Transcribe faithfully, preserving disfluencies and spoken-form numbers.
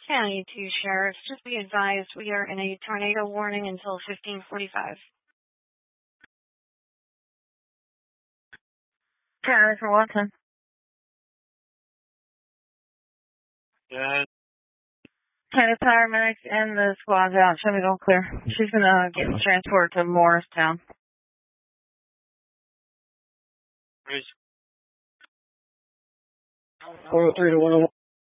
County two Sheriff, just be advised we are in a tornado warning until fifteen forty-five. County for Watson. Yeah. County paramedics and the squad's out. Show me all clear. She's gonna get transported to Morristown. four oh three to one oh one.